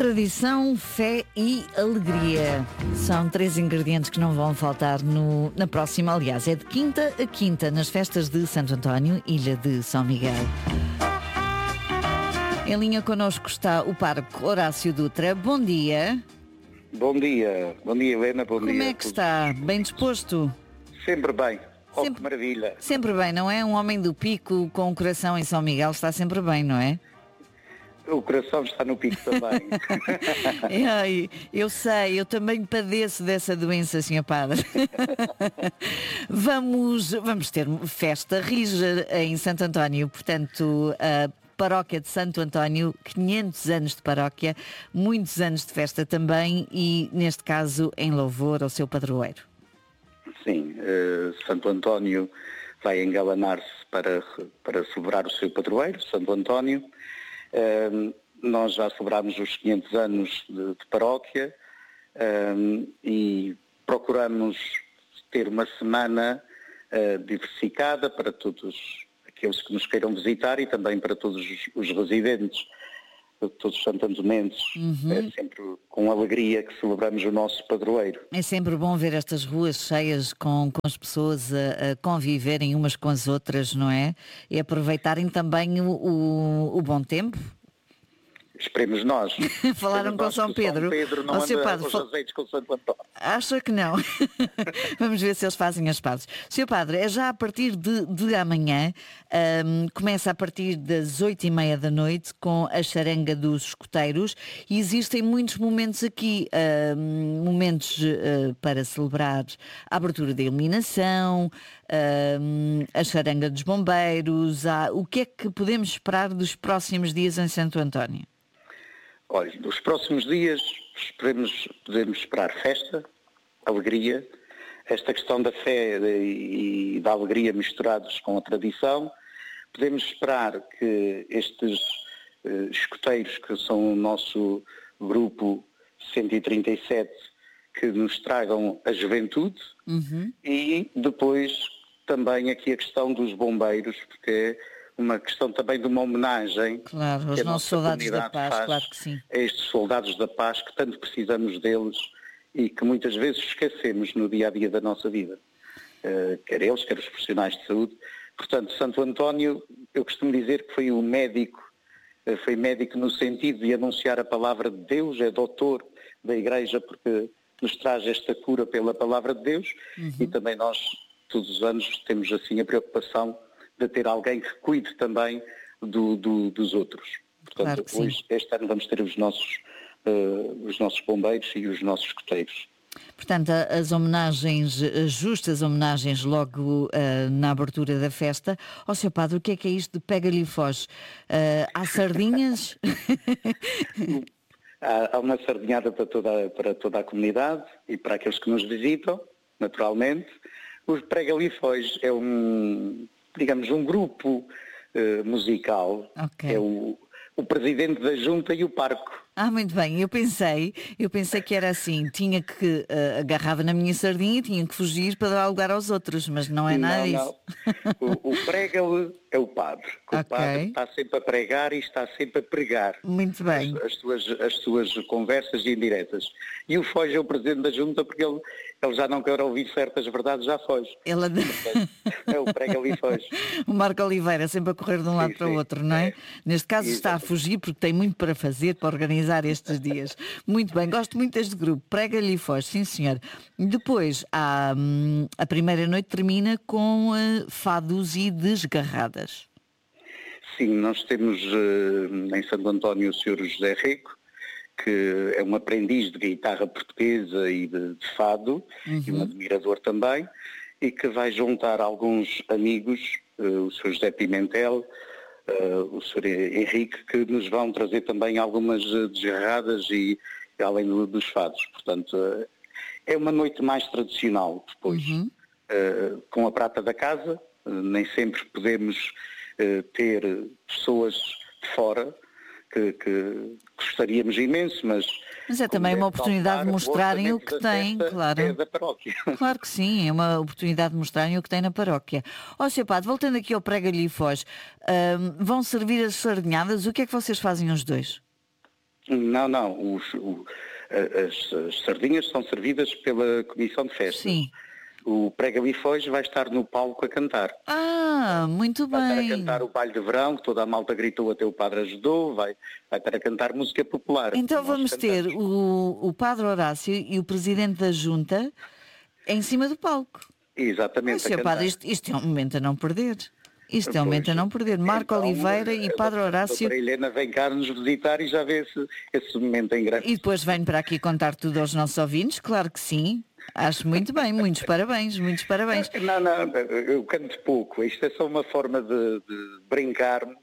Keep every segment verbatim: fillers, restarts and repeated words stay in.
Tradição, fé e alegria. São três ingredientes que não vão faltar no, na próxima. Aliás, é de quinta a quinta, nas festas de Santo António, Ilha de São Miguel. Em linha connosco está o pároco Horácio Dutra. Bom dia. Bom dia. Bom dia, Helena. Bom Como dia. Como é que está? Bem disposto? Sempre bem. Oh, sempre, que maravilha. Sempre bem, não é? Um homem do pico com o coração em São Miguel está sempre bem, não é? O coração está no pico também. Ai, eu sei, eu também padeço dessa doença, senhor Padre. vamos, vamos ter festa rija em Santo António, portanto, a paróquia de Santo António, quinhentos anos de paróquia, muitos anos de festa também e, neste caso, em louvor ao seu padroeiro. Sim, uh, Santo António vai engalanar-se para, para celebrar o seu padroeiro, Santo António. Uh, nós já celebramos os quinhentos anos de, de paróquia uh, e procuramos ter uma semana uh, diversificada para todos aqueles que nos queiram visitar e também para todos os, os residentes, todos os santantonenses. Uhum. É sempre com alegria que celebramos o nosso padroeiro. É sempre bom ver estas ruas cheias com, com as pessoas a, a conviverem umas com as outras, não é? E aproveitarem também o, o, o bom tempo. Esperemos nós. Falaram com São Pedro. São Pedro não anda Padre, os azeites com Santo António. Acha que não? Vamos ver se eles fazem as pazes. senhor Padre, é já a partir de, de amanhã, um, começa a partir das oito e meia da noite com a charanga dos escoteiros e existem muitos momentos aqui, um, momentos uh, para celebrar a abertura da iluminação, um, a charanga dos bombeiros. Há, o que é que podemos esperar dos próximos dias em Santo António? Olha, nos próximos dias esperemos, podemos esperar festa, alegria, esta questão da fé e da alegria misturados com a tradição. Podemos esperar que estes uh, escoteiros, que são o nosso grupo cento e trinta e sete, que nos tragam a juventude. Uhum. E depois também aqui a questão dos bombeiros, porque é uma questão também de uma homenagem. Claro, aos nossos soldados da paz, claro que sim. A estes soldados da paz que tanto precisamos deles e que muitas vezes esquecemos no dia-a-dia da nossa vida. Uh, quer eles, quer os profissionais de saúde. Portanto, Santo António, eu costumo dizer que foi o médico, uh, foi médico no sentido de anunciar a palavra de Deus, é doutor da Igreja porque nos traz esta cura pela palavra de Deus. Uhum. E também nós, todos os anos, temos assim a preocupação de ter alguém que cuide também do, do, dos outros. Portanto, claro hoje, este ano vamos ter os nossos, uh, os nossos bombeiros e os nossos escoteiros. Portanto, as homenagens, as justas homenagens logo uh, na abertura da festa. Ó, senhor Padre, o que é que é isto de pega-lhe e foge? Uh, há sardinhas? há, há uma sardinhada para toda, para toda a comunidade e para aqueles que nos visitam, naturalmente. O Prega-lhe e foge é um... digamos, um grupo uh, musical, okay. É o, o presidente da junta e o parco. Ah, muito bem, eu pensei, eu pensei que era assim, tinha que, uh, agarrava na minha sardinha e tinha que fugir para dar lugar aos outros, mas não é nada não, disso. Não. O, o prega-lhe é o padre, que okay. O padre está sempre a pregar e está sempre a pregar. Muito bem. As, as, suas, as suas conversas indiretas. E o foge é o presidente da junta porque ele, ele já não quer ouvir certas verdades, já foge. Ele... é o prega-lhe e foge. O Marco Oliveira sempre a correr de um lado sim, para o outro, não é? é. Neste caso Exato. Está a fugir porque tem muito para fazer, para organizar estes dias. Muito bem, gosto muito deste grupo. Prega-lhe e foge, sim senhor. Depois, há, hum, a primeira noite termina com uh, fados e desgarradas. Sim, nós temos uh, em Santo António o senhor José Rico, que é um aprendiz de guitarra portuguesa e de, de fado, uhum. E um admirador também, e que vai juntar alguns amigos, uh, o senhor José Pimentel, Uh, o senhor Henrique, que nos vão trazer também algumas uh, desgarradas e além do, dos fados. Portanto, uh, é uma noite mais tradicional depois, uhum. uh, com a prata da casa. Uh, nem sempre podemos uh, ter pessoas de fora que, que gostaríamos imenso, mas... Mas é também uma oportunidade de mostrarem o que têm, claro. É da paróquia. Claro que sim, é uma oportunidade de mostrarem o que têm na paróquia. Ó, senhor Padre, voltando aqui ao Prega-lhe e foge, um, vão servir as sardinhadas, o que é que vocês fazem os dois? Não, não. Os, o, as, as sardinhas são servidas pela Comissão de Festas. Sim. O Prega-Bifões vai estar no palco a cantar. Ah, muito Vai estar a bem. cantar o baile de verão, que toda a malta gritou até o padre ajudou, vai, vai estar a cantar música popular. Então Nós vamos ter cantamos. o, o Padre Horácio e o Presidente da Junta em cima do palco. Mas, Exatamente, a senhor cantar. Padre, isto, isto é um momento a não perder. Isto é um momento a Pois, não perder. Marco então, Oliveira e a Padre doutora- Horácio. A doutora Helena vem cá nos visitar e já vê esse, esse momento em grande. E depois venho para aqui contar tudo aos nossos ouvintes, claro que sim. Acho muito bem, muitos parabéns, muitos parabéns. Não, não, eu canto pouco. Isto é só uma forma de, de brincarmos.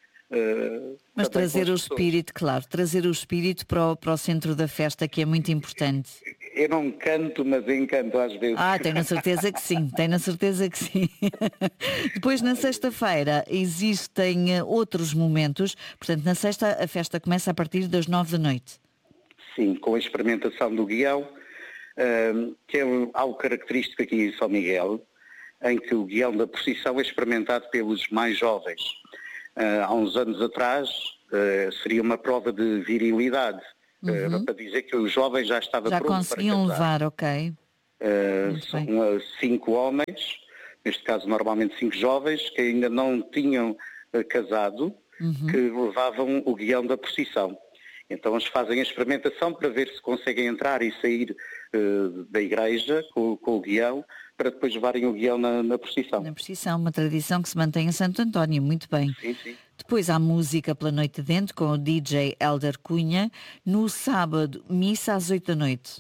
eh, Mas também com trazer as o pessoas. espírito, claro, trazer o espírito para o, para o centro da festa, que é muito importante. Eu não canto, mas encanto às vezes. Ah, tenho a certeza que sim, tenho a certeza que sim. Depois, na sexta-feira, existem eh, outros momentos. Portanto, na sexta, a festa começa a partir das nove da noite. Sim, com a experimentação do guião, ehm, que é um- algo característico aqui em São Miguel, em que o guião da procissão é experimentado pelos mais jovens. Ah, há uns anos atrás eh, seria uma prova de virilidade, eh, era para dizer que o jovem já estava Uhum. Já pronto conseguiam para casar. levar, ok. Uh, Muito são bem. uh, cinco homens, neste caso normalmente cinco jovens, que ainda não tinham uh, casado, Uhum. que levavam o guião da procissão. Então eles fazem a experimentação para ver se conseguem entrar e sair uh, da igreja com, com o guião, para depois levarem o guião na, na procissão. Na precisão, uma tradição que se mantém em Santo António, muito bem. Sim, sim. Depois há música pela noite dentro com o D J Elder Cunha. No sábado, missa às oito da noite.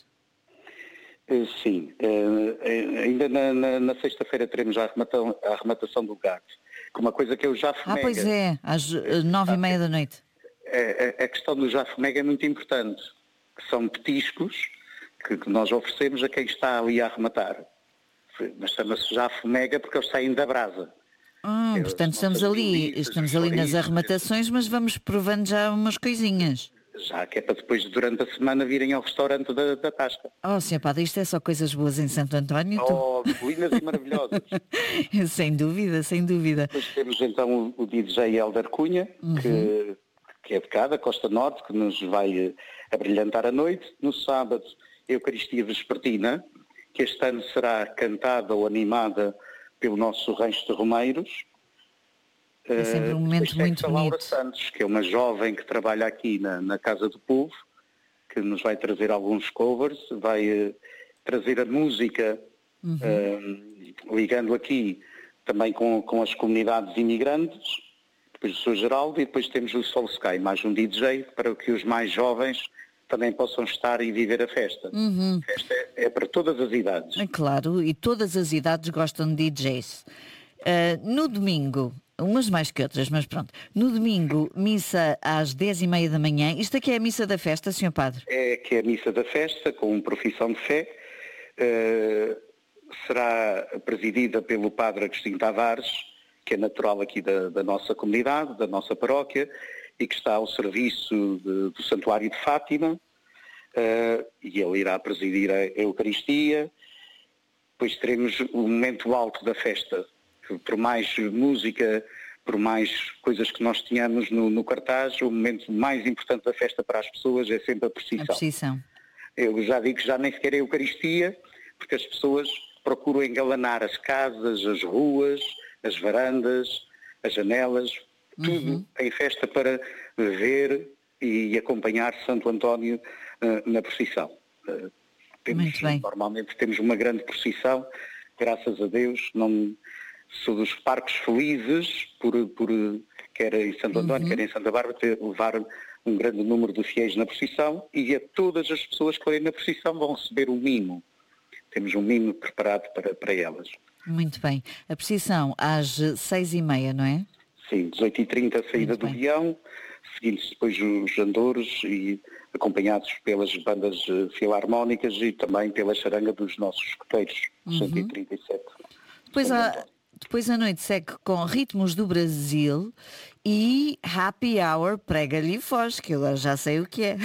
Uh, sim, Uh, eh, ainda na, na- na sexta-feira teremos a arrematação, a arrematação do gato, que uma coisa que eu já Ah, fumega. pois é, às eh, nove e meia da noite. A, a- a questão do jafomega é muito importante, que são petiscos que, que nós oferecemos a quem está ali a arrematar. Mas chama-se jafomega porque eles saem da brasa. Ah, É, portanto, as estamos nossas ali, linguiças, estamos os ali nas chouriços, arrematações, mas vamos provando já umas coisinhas. Já que é para depois, durante a semana, virem ao restaurante da, da Tasca. Oh, senhor Padre, isto é só coisas boas em Santo António? Oh, lindas e maravilhosas. Sem dúvida, sem dúvida. Depois temos então o, o D J Elder Cunha, que, que é de cá, da Costa Norte, que nos vai eh, abrilhantar a noite. No sábado, a Eucaristia Vespertina, que este ano será cantada ou animada pelo nosso Rancho de Romeiros. É sempre um Eh, momento depois muito tem-se a Laura bonito. Santos, que é uma jovem que trabalha aqui na, na Casa do Povo, que nos vai trazer alguns covers, vai eh, trazer a música, eh, ligando aqui também com, com as comunidades imigrantes, depois o Sr. Geraldo, e depois temos o Soul Sky, mais um D J, para que os mais jovens também possam estar e viver a festa. A festa é, é para todas as idades. É claro, e todas as idades gostam de D Js. Ah, no domingo, umas mais que outras, mas pronto. No domingo, missa às dez e meia da manhã. Isto aqui é a missa da festa, senhor Padre? É que é a missa da festa, com profissão de fé, eh, será presidida pelo Padre Agostinho Tavares, que é natural aqui da, da nossa comunidade, da nossa paróquia, e que está ao serviço de- do Santuário de Fátima, eh, e ele irá presidir a Eucaristia. Depois teremos o momento alto da festa, que por mais música, por mais coisas que nós tenhamos no, no cartaz, o momento mais importante da festa para as pessoas é sempre a A procissão. precisão. Eu já digo que já nem sequer é Eucaristia, porque as pessoas procuram engalanar as casas, as ruas, as varandas, as janelas, tudo em festa para ver e acompanhar Santo António eh, na procissão. Eh, temos, Muito bem. Normalmente temos uma grande procissão, graças a Deus, não sou dos parques felizes por, por quer em Santo António, quer em Santa Bárbara, ter, levar um grande número de fiéis na procissão, e a todas as pessoas que forem na procissão vão receber um mimo. Temos um mimo preparado para, para elas. Muito bem. A precisão às seis e meia, não é? Sim, dezoito e trinta a saída Muito do bem. guião, seguindo-se depois os andouros e acompanhados pelas bandas eh, filarmónicas e também pela charanga dos nossos escuteiros, cento e trinta e sete. Depois, São há, António. depois a noite segue com Ritmos do Brasil e Happy Hour Prega-lhe Foz, que eu agora já sei o que é.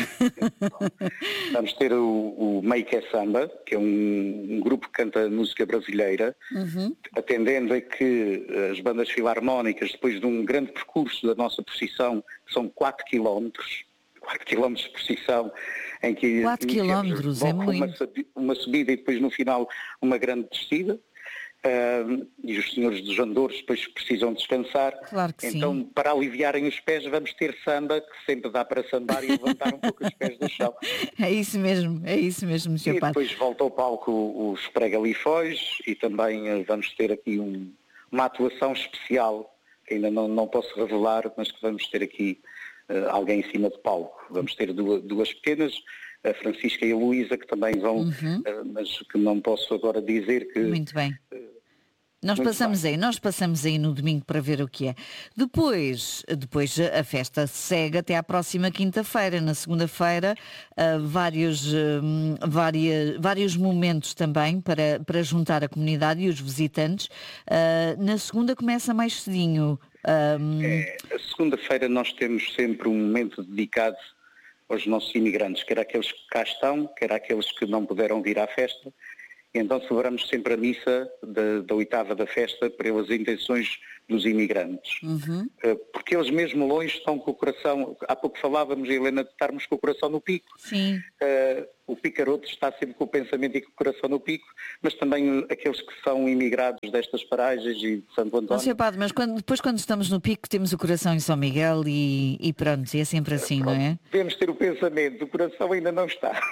Vamos ter o, o Make é Samba, que é um, um grupo que canta música brasileira, atendendo a que as bandas filarmónicas, depois de um grande percurso da nossa procissão, que são quatro quilómetros, quatro quilómetros de procissão, em que quatro quilómetros, é muito. Uma, uma subida e depois no final uma grande descida. Uh, e os senhores dos andores depois precisam descansar. Claro que então, sim. Para aliviarem os pés, vamos ter samba, que sempre dá para sambar e levantar um pouco os pés do chão. É isso mesmo, é isso mesmo, senhor E Padre. depois volta ao palco os pregalifóis e também uh, vamos ter aqui um, uma atuação especial, que ainda não, não posso revelar, mas que vamos ter aqui uh, alguém em cima de palco. Vamos ter duas, duas pequenas, a Francisca e a Luísa, que também vão, uhum. uh, mas que não posso agora dizer que... Muito bem. Nós Muito passamos bem. aí, nós passamos aí no domingo para ver o que é. Depois, depois a festa segue até à próxima quinta-feira. Na segunda-feira, uh, vários, uh, várias, vários momentos também para, para juntar a comunidade e os visitantes. Uh, na segunda começa mais cedinho. Um... É, a segunda-feira nós temos sempre um momento dedicado aos nossos imigrantes, quer aqueles que cá estão, quer aqueles que não puderam vir à festa. Então celebramos sempre a missa da, da oitava da festa pelas intenções dos imigrantes. Uhum. Porque eles mesmo longe estão com o coração, há pouco falávamos, Helena, de estarmos com o coração no pico. Sim. Uh, o picaroto está sempre com o pensamento e com o coração no pico, mas também aqueles que são imigrados destas paragens e de Santo António. Não sei, Padre, mas quando, depois quando estamos no pico temos o coração em São Miguel e, e pronto, e é sempre assim, pronto, não é? Devemos ter o pensamento, o coração ainda não está.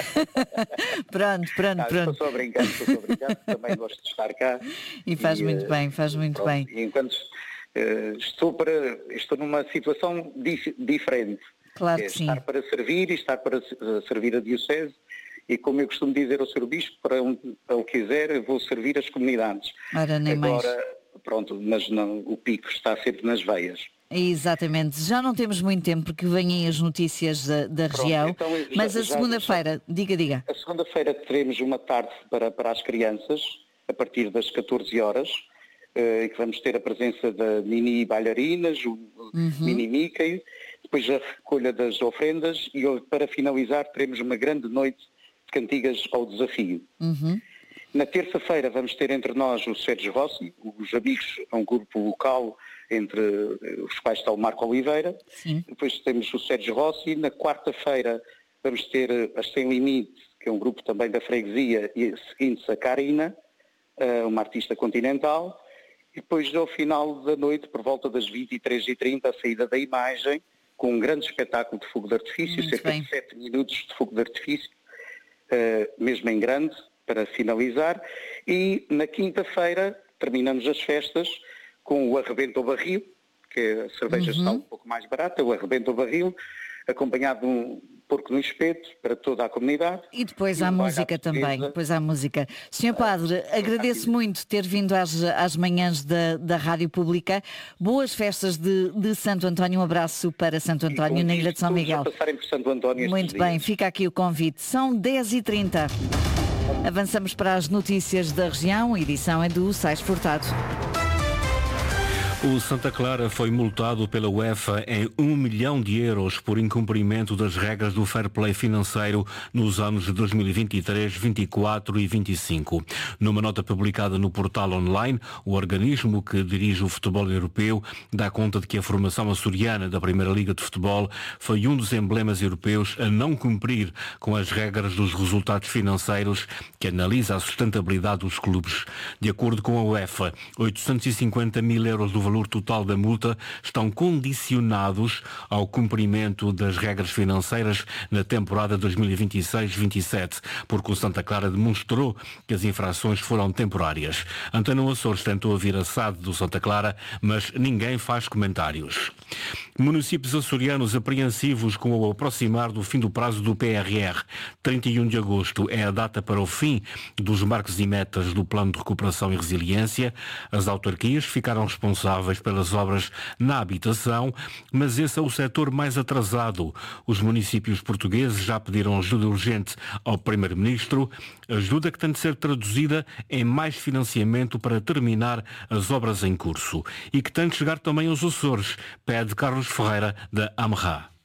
pronto, pronto, ah, pronto. Estou só a brincar, estou só a brincar, também gosto de estar cá. E faz e, muito uh, bem, faz muito pronto, bem. E enquanto uh, estou, para, estou numa situação dif- diferente. Claro é que sim. Estar para servir e estar para uh, servir a Diocese. E como eu costumo dizer ao senhor Bispo, para onde ele quiser, eu vou servir as comunidades. Ora, nem Agora, mais. pronto, mas não, o pico está sempre nas veias. Exatamente. Já não temos muito tempo porque vêm as notícias da, da Pronto, região, então, já, mas a já, segunda-feira, já, diga, diga. A segunda-feira teremos uma tarde para, para as crianças, a partir das catorze horas, eh, que vamos ter a presença da Mini Bailarinas, o uhum. Mini Mickey, depois a recolha das ofrendas e para finalizar teremos uma grande noite de cantigas ao desafio. Uhum. Na terça-feira vamos ter entre nós o Sérgio Rossi, os amigos, é um grupo local entre os quais está o Marco Oliveira. Sim. Depois temos o Sérgio Rossi. Na quarta-feira vamos ter as Sem Limite, que é um grupo também da freguesia, e seguinte a Karina, uma artista continental. E depois ao final da noite, por volta das vinte e três e trinta, a saída da imagem, com um grande espetáculo de fogo de artifício, Muito cerca bem. de sete minutos de fogo de artifício, mesmo em grande, para finalizar. E na quinta-feira terminamos as festas com o Arrebento ao Barril, que a cerveja uhum. está um pouco mais barata, o Arrebento ao Barril, acompanhado de um porco no espeto para toda a comunidade. E depois e há um música também, depois há música. senhor Padre, agradeço muito ter vindo às, às manhãs da, da Rádio Pública. Boas festas de, de Santo António, um abraço para Santo António, na Ilha de São Miguel. Passarem por Santo António muito bem, dias. Fica aqui o convite. São dez e trinta. Avançamos para as notícias da região, a edição é do Sais Furtado. O Santa Clara foi multado pela UEFA em um milhão de euros por incumprimento das regras do fair play financeiro nos anos de dois mil e vinte e três, vinte e quatro e vinte e cinco. Numa nota publicada no portal online, o organismo que dirige o futebol europeu dá conta de que a formação açoriana da Primeira Liga de Futebol foi um dos emblemas europeus a não cumprir com as regras dos resultados financeiros que analisa a sustentabilidade dos clubes. De acordo com a UEFA, oitocentos e cinquenta mil euros do valor O valor total da multa estão condicionados ao cumprimento das regras financeiras na temporada dois mil e vinte e seis vinte e sete, porque o Santa Clara demonstrou que as infrações foram temporárias. Antena Açores tentou vir a S A D do Santa Clara, mas ninguém faz comentários. Municípios açorianos apreensivos com o aproximar do fim do prazo do P R R. trinta e um de agosto é a data para o fim dos marcos e metas do Plano de Recuperação e Resiliência. As autarquias ficaram responsáveis pelas obras na habitação, mas esse é o setor mais atrasado. Os municípios portugueses já pediram ajuda urgente ao Primeiro-Ministro, ajuda que tem de ser traduzida em mais financiamento para terminar as obras em curso e que tem de chegar também aos Açores, pede Carlos Ferreira, da AMRA.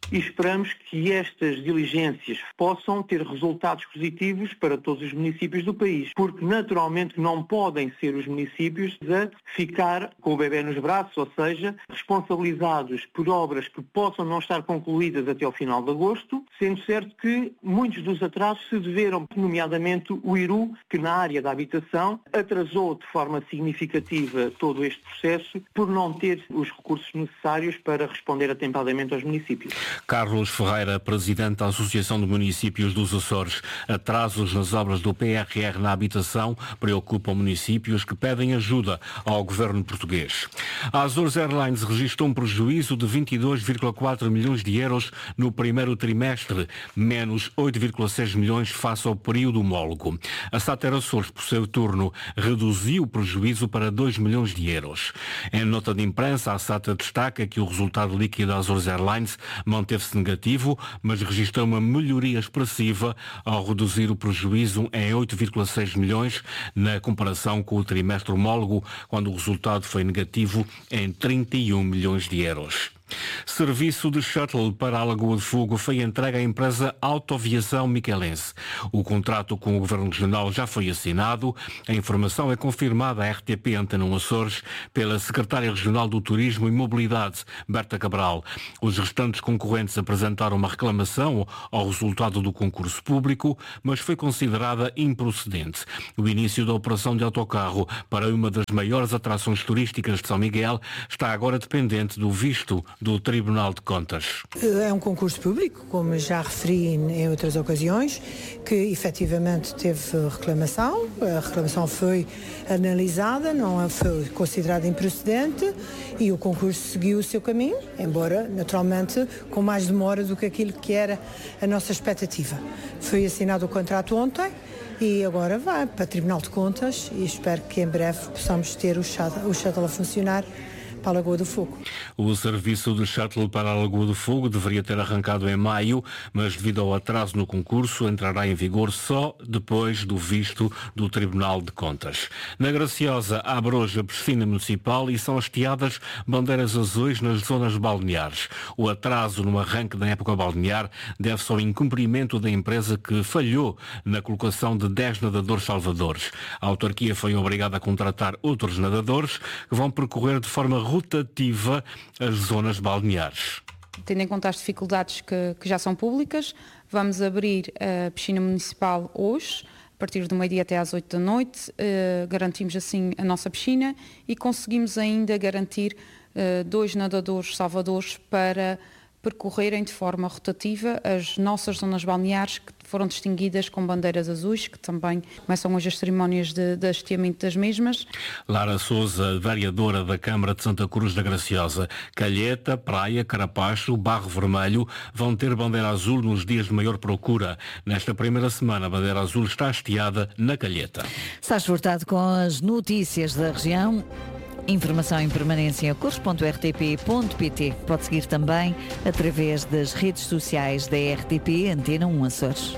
e esperamos que estas diligências possam ter resultados positivos para todos os municípios do país, porque naturalmente não podem ser os municípios a ficar com o bebê nos braços, ou seja, responsabilizados por obras que possam não estar concluídas até ao final de agosto, sendo certo que muitos dos atrasos se deveram, nomeadamente o I R U, que na área da habitação atrasou de forma significativa todo este processo por não ter os recursos necessários para responder atempadamente aos municípios. Carlos Ferreira, presidente da Associação de Municípios dos Açores. Atrasos nas obras do P R R na habitação preocupam municípios que pedem ajuda ao governo português. A Azores Airlines registrou um prejuízo de vinte e dois vírgula quatro milhões de euros no primeiro trimestre, menos oito vírgula seis milhões face ao período homólogo. A Sater Açores, por seu turno, reduziu o prejuízo para dois milhões de euros. Em nota de imprensa, a Sater destaca que o resultado líquido da Azores Airlines manteve-se negativo, mas registrou uma melhoria expressiva ao reduzir o prejuízo em oito vírgula seis milhões na comparação com o trimestre homólogo, quando o resultado foi negativo em trinta e um milhões de euros. Serviço de shuttle para a Lagoa de Fogo foi entregue à empresa Autoviação Miquelense. O contrato com o Governo Regional já foi assinado. A informação é confirmada à R T P Antena um Açores pela Secretária Regional do Turismo e Mobilidade, Berta Cabral. Os restantes concorrentes apresentaram uma reclamação ao resultado do concurso público, mas foi considerada improcedente. O início da operação de autocarro para uma das maiores atrações turísticas de São Miguel está agora dependente do visto do Tribunal de Contas. É um concurso público, como já referi em outras ocasiões, que efetivamente teve reclamação. A reclamação foi analisada, não foi considerada improcedente e o concurso seguiu o seu caminho, embora naturalmente com mais demora do que aquilo que era a nossa expectativa. Foi assinado o contrato ontem e agora vai para o Tribunal de Contas e espero que em breve possamos ter o shuttle, o shuttle a funcionar para a Lagoa do Fogo. O serviço de shuttle para a Lagoa do Fogo deveria ter arrancado em maio, mas devido ao atraso no concurso entrará em vigor só depois do visto do Tribunal de Contas. Na Graciosa abre hoje a piscina municipal e são hasteadas bandeiras azuis nas zonas balneares. O atraso no arranque da época balnear deve-se ao incumprimento da empresa que falhou na colocação de dez nadadores salvadores. A autarquia foi obrigada a contratar outros nadadores que vão percorrer de forma rotativa as zonas balneares. Tendo em conta as dificuldades que, que já são públicas, vamos abrir a piscina municipal hoje, a partir do meio-dia até às oito da noite. Uh, garantimos assim a nossa piscina e conseguimos ainda garantir uh, dois nadadores salvadores para percorrerem de forma rotativa as nossas zonas balneares que foram distinguidas com bandeiras azuis, que também começam hoje as cerimónias de, de hasteamento das mesmas. Lara Sousa, vereadora da Câmara de Santa Cruz da Graciosa. Calheta, Praia, Carapacho, Barro Vermelho vão ter bandeira azul nos dias de maior procura. Nesta primeira semana, a bandeira azul está hasteada na Calheta. Estás portado com as notícias da região. Informação em permanência cores ponto r t p ponto p t. Pode seguir também através das redes sociais da R T P Antena um Açores.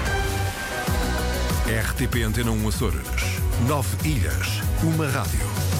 R T P Antena um Açores. Nove ilhas, uma rádio.